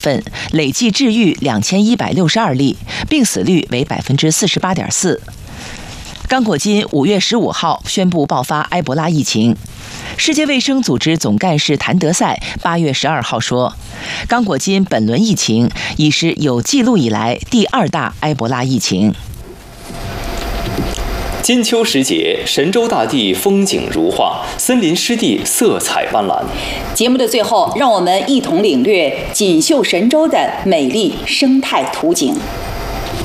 份累计治愈2162例，病死率为48.4%。刚果金5月15号宣布爆发埃博拉疫情。世界卫生组织总干事谭德赛8月12号说，刚果金本轮疫情已是有记录以来第2大埃博拉疫情。 金秋时节，神州大地风景如画，森林湿地色彩斑斓。 节目的最后，让我们一同领略锦绣神州的美丽生态图景。